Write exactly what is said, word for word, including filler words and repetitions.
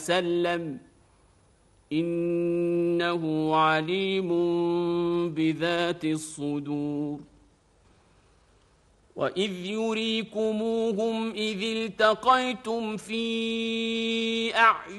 وسلم إنه عليم بذات الصدور. وإذ يريكموهم إذ التقيتم في أعينكم